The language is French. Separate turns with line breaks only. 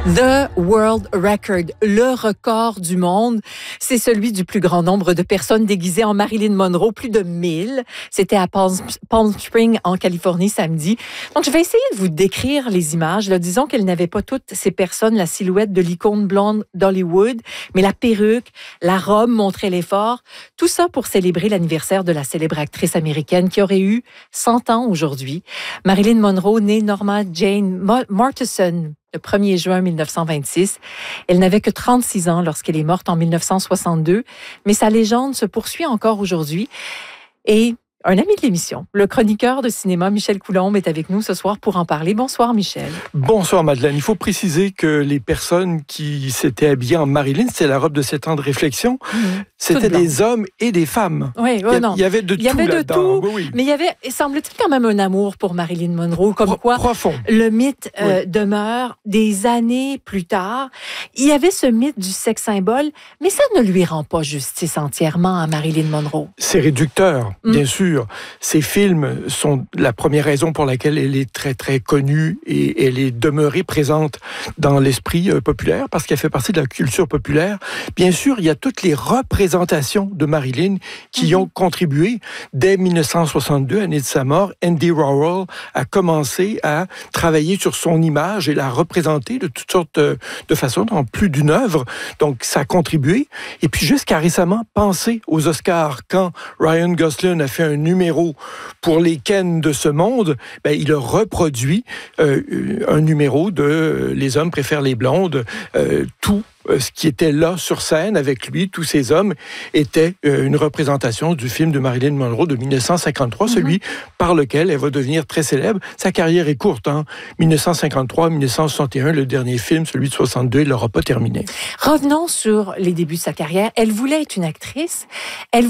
The World Record, le record du monde, c'est celui du plus grand nombre de personnes déguisées en Marilyn Monroe, plus de 1000. C'était à Palm Springs, en Californie, samedi. Donc, je vais essayer de vous décrire les images. Là, disons qu'elles n'avaient pas toutes ces personnes la silhouette de l'icône blonde d'Hollywood, mais la perruque, la robe montrait l'effort. Tout ça pour célébrer l'anniversaire de la célèbre actrice américaine qui aurait eu 100 ans aujourd'hui. Marilyn Monroe, née Norma Jane Mortensen, le 1er juin 1926. Elle n'avait que 36 ans lorsqu'elle est morte en 1962, mais sa légende se poursuit encore aujourd'hui. Et un ami de l'émission, le chroniqueur de cinéma Michel Coulombe est avec nous ce soir pour en parler. Bonsoir Michel.
Bonsoir Madeleine. Il faut préciser que les personnes qui s'étaient habillées en Marilyn, c'était la robe de 7 ans de réflexion. C'était des hommes et des femmes.
Oui,
il y avait de tout là-dedans. Oui.
Mais il y avait, semble-t-il, quand même un amour pour Marilyn Monroe, comme quoi
profond.
Le mythe demeure des années plus tard. Il y avait ce mythe du sexe symbole, mais ça ne lui rend pas justice entièrement à Marilyn Monroe.
C'est réducteur, bien sûr. Ces films sont la première raison pour laquelle elle est très, très connue et elle est demeurée présente dans l'esprit populaire parce qu'elle fait partie de la culture populaire. Bien sûr, il y a toutes les représentations de Marilyn qui ont contribué. Dès 1962, année de sa mort, Andy Warhol a commencé à travailler sur son image et la représenter de toutes sortes de façons dans plus d'une œuvre. Donc, ça a contribué. Et puis, jusqu'à récemment, pensez aux Oscars quand Ryan Gosling a fait un numéro pour les Ken de ce monde, il a reproduit un numéro de Les hommes préfèrent les blondes, tout ce qui était là sur scène avec lui, tous ces hommes, était une représentation du film de Marilyn Monroe de 1953, celui par lequel elle va devenir très célèbre. Sa carrière est courte, 1953, 1961, le dernier film, celui de 62, il l'aura pas terminé.
Revenons sur les débuts de sa carrière. Elle voulait être une actrice. Elle